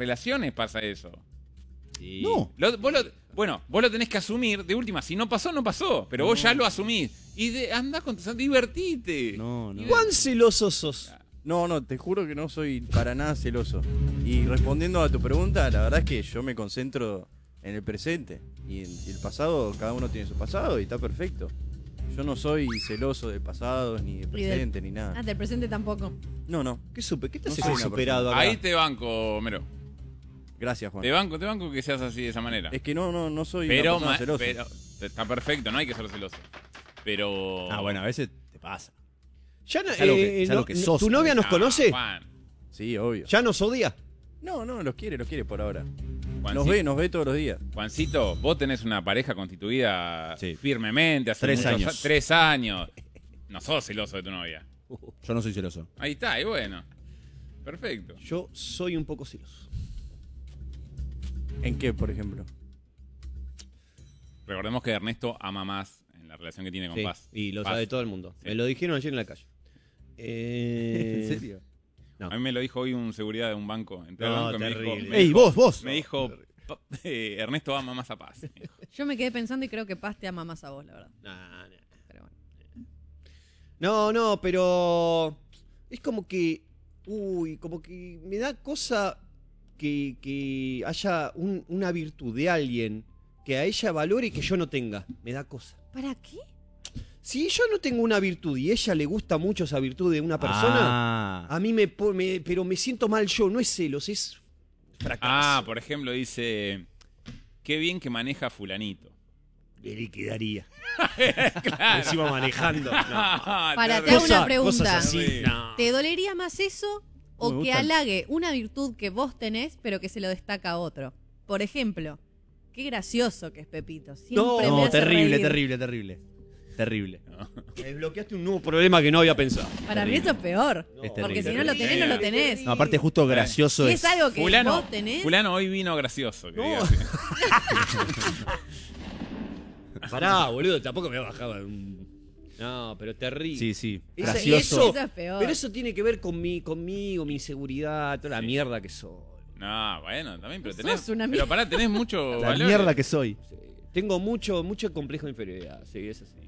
relaciones pasa eso. Sí. No. Vos lo tenés que asumir. De última, si no pasó, no pasó. Pero vos ya lo asumís. Y andá con divertite. No. ¿Cuán celoso sos? No, te juro que no soy para nada celoso. Y respondiendo a tu pregunta, la verdad es que yo me concentro en el presente. Y el pasado, cada uno tiene su pasado y está perfecto. Yo no soy celoso del pasado, ni del presente, ni nada. Ah, del presente tampoco. No. ¿Qué te No hace soy una superado acá? Ahí te banco, Homero. Gracias, Juan. Te banco que seas así de esa manera. Es que no soy Pero una persona celosa. está perfecto, no hay que ser celoso. Pero. Bueno, a veces te pasa. Ya no, Ya lo que sos. ¿Tu novia nos conoce? Juan. Sí, obvio. ¿Ya nos odia? No, los quiere por ahora. Juancito, Nos ve todos los días. Juancito, vos tenés una pareja constituida Sí. firmemente hace 3 muchos años. 3 años. No sos celoso de tu novia. Yo no soy celoso. Ahí está, y bueno. Perfecto. Yo soy un poco celoso. ¿En qué, por ejemplo? Recordemos que Ernesto ama más en la relación que tiene con Sí, Paz. y lo Paz. sabe todo el mundo. Sí. Me lo dijeron ayer en la calle. ¿En serio? No. A mí me lo dijo hoy un seguridad de un banco. Entré al No, banco y terrible. Ey, vos. Me dijo, Ernesto ama más a Paz. me dijo. Yo me quedé pensando y creo que Paz te ama más a vos, la verdad. Nah. Pero bueno. No, pero es como que, como que me da cosa que haya una virtud de alguien que a ella valore y que yo no tenga. Me da cosa. ¿Para qué? Si yo no tengo una virtud y a ella le gusta mucho esa virtud de una persona, a mí pero me siento mal yo, no es celos, es fracaso. Por ejemplo, dice, qué bien que maneja fulanito. Le liquidaría. Claro. Encima manejando. No. Para, te hago una pregunta. Cosas así. No. ¿Te dolería más eso o Me que gustan. halague una virtud que vos tenés pero que se lo destaca a otro? Por ejemplo, qué gracioso que es Pepito. Siempre me No, hace terrible. Terrible. Desbloqueaste un nuevo problema que no había pensado. Para mí eso es peor. Es Porque terrible. si no lo tenés, no lo tenés. No, aparte justo gracioso Si es. es algo que Fulano, vos tenés. fulano hoy vino gracioso. que No. diga así. Pará, boludo, tampoco me bajaba. No, pero terrible. Sí. Esa- Gracioso. Eso es peor. Pero eso tiene que ver conmigo, mi inseguridad, toda la Sí. mierda que soy. No, bueno, también, pero Sos tenés. una Pero pará, tenés mucho La valor. mierda que soy. Sí. Tengo mucho complejo de inferioridad, sí, es así.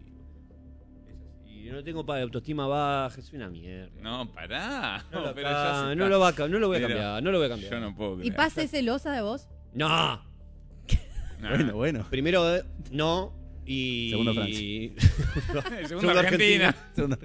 Yo no tengo autoestima baja, soy una mierda. No, pará. No, lo, pero ya se no está. lo voy a Pero cambiar, no lo voy a cambiar. Yo no puedo ¿Y creer. Paz es celosa de vos? No, No. Bueno. primero no y... Segundo, Francia. Segundo Segundo, Argentina.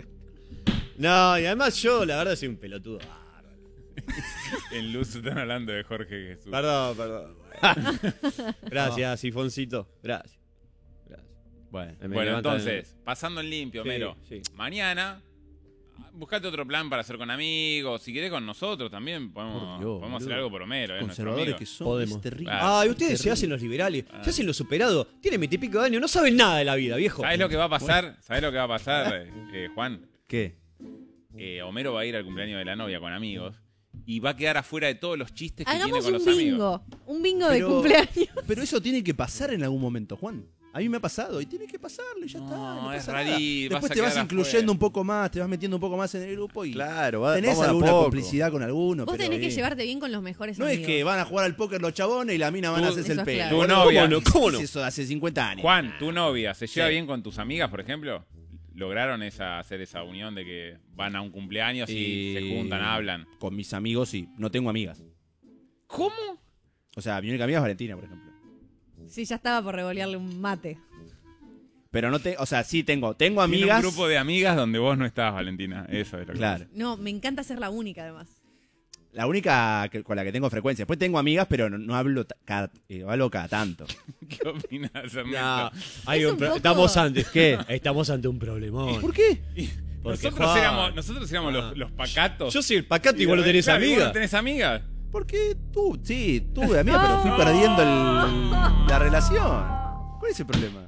No, y además yo, la verdad, soy un pelotudo bárbaro. En Luz están hablando de Jorge Jesús. Perdón. Gracias, Sifoncito. Gracias. Bueno. Me Bueno, levantan- entonces, pasando en limpio, Sí, Mero. sí. Mañana, buscate otro plan para hacer con amigos. Si querés con nosotros también, podemos, Por Dios, podemos hacer boludo. algo por Homero, nuestro Conservadores amigo. que son. Podemos. Es terrible. Ah, Ay, ustedes se hacen los liberales, se hacen los superados. Tienen 20 y pico de años, no saben nada de la vida, viejo. ¿Sabés lo que va a pasar? ¿Sabés lo que va a pasar, Juan? ¿Qué? Homero va a ir al cumpleaños de la novia con amigos y va a quedar afuera de todos los chistes que Hagamos tiene con un los amigos. bingo. Un bingo de Pero- cumpleaños. Pero eso tiene que pasar en algún momento, Juan. A mí me ha pasado y tiene que pasarlo y ya No, está. No es pasa nada. rarísimo, vas Después a te vas quedar incluyendo afuera. un poco más, te vas metiendo un poco más en el grupo y Claro, tenés vamos de a alguna poco. complicidad con alguno. Vos pero tenés que bien. llevarte bien con los mejores No amigos. es que van a jugar al póker los chabones y la mina van a Tú- hacerse Eso el es pelo. claro. Tu novia. ¿Cómo no? ¿Qué es eso de hace 50 años? Juan, tu novia, ¿se lleva Sí. bien con tus amigas, por ejemplo? ¿Lograron hacer esa unión de que van a un cumpleaños y se juntan, hablan? Con mis amigos sí. No tengo amigas. ¿Cómo? O sea, mi única amiga es Valentina, por ejemplo. Sí, ya estaba por revolearle un mate. Pero no te, o sea, sí tengo Tiene amigas. un grupo de amigas donde vos no estabas, Valentina. Eso es lo que Claro. No, me encanta ser la única, además. La única con la que tengo frecuencia. Después tengo amigas, pero no hablo hablo cada tanto. ¿Qué opinas, Ernesto? No, hay Es un un pro- poco- estamos ante ¿Qué? Estamos ante un problemón. ¿Por qué? Porque, Nosotros éramos los pacatos. Yo soy el pacato y Y vos no tenés claro, y vos amiga. no tenés amigas. Porque sí, tuve amigas, pero fui perdiendo la relación. ¿Cuál es el problema?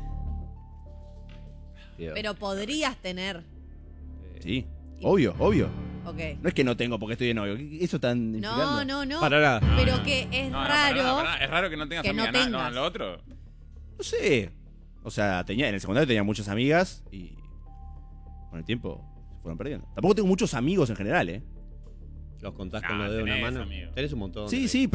Pero podrías tener. Sí, obvio. Ok. No es que no tengo porque estoy de novio. ¿Eso están implicando? No. Para nada. Pero que es No, raro. pará. Es raro que no tengas que no amigas. tengas. Lo otro. No sé. O sea, en el secundario tenía muchas amigas y con el tiempo se fueron perdiendo. Tampoco tengo muchos amigos en general, ¿eh? Los contás Ah, con los dedos de una tenés, mano. amigo. Tenés un montón. Sí,